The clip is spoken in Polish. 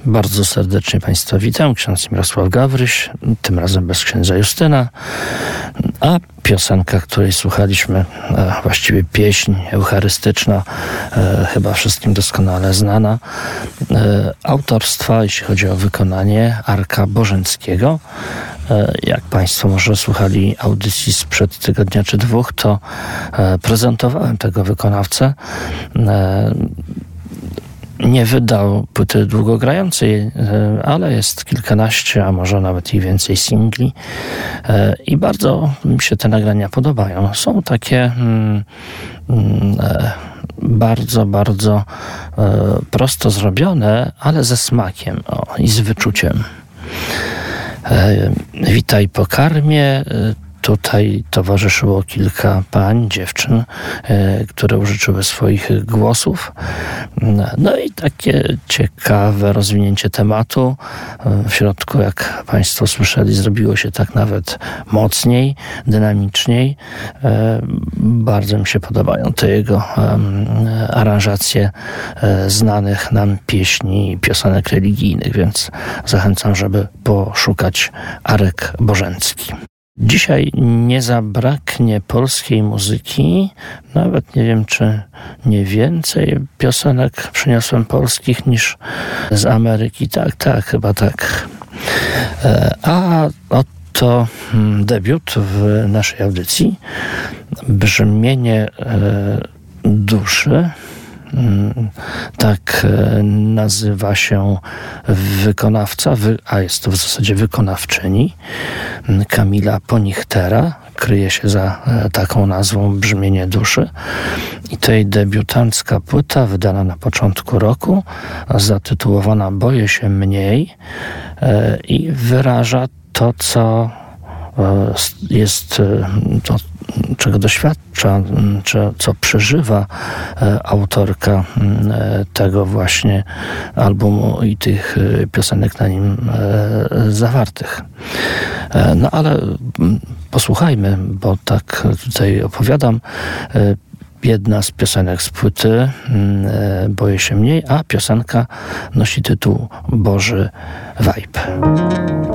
Bardzo serdecznie Państwa witam. Ksiądz Mirosław Gawryś, tym razem bez księdza Justyna. A piosenka, której słuchaliśmy, właściwie pieśń eucharystyczna, chyba wszystkim doskonale znana, autorstwa, jeśli chodzi o wykonanie, Arka Bożenckiego. Jak Państwo może słuchali audycji sprzed tygodnia czy dwóch, to prezentowałem tego wykonawcę. Nie wydał płyty długogrającej, ale jest kilkanaście, a może nawet i więcej singli i bardzo mi się te nagrania podobają. Są takie bardzo prosto zrobione, ale ze smakiem i z wyczuciem. Witaj po karmie. Tutaj towarzyszyło kilka pań, dziewczyn, które użyczyły swoich głosów. No i takie ciekawe rozwinięcie tematu. W środku, jak Państwo słyszeli, zrobiło się tak nawet mocniej, dynamiczniej. Bardzo mi się podobają te jego aranżacje znanych nam pieśni i piosenek religijnych, więc zachęcam, żeby poszukać Arek Bożencki. Dzisiaj nie zabraknie polskiej muzyki, nawet nie wiem, czy nie więcej piosenek przyniosłem polskich niż z Ameryki. Tak, chyba tak. A oto debiut w naszej audycji. Brzmienie duszy. Tak nazywa się wykonawca, a jest to w zasadzie wykonawczyni, Kamila Ponichtera. Kryje się za taką nazwą Brzmienie duszy. I to jej debiutancka płyta, wydana na początku roku, zatytułowana Boję się mniej i wyraża to, co jest, to, czego doświadcza, co przeżywa autorka tego właśnie albumu i tych piosenek na nim zawartych. No ale posłuchajmy, bo tak tutaj opowiadam. Jedna z piosenek z płyty Boję się mniej, a piosenka nosi tytuł Boży Vibe.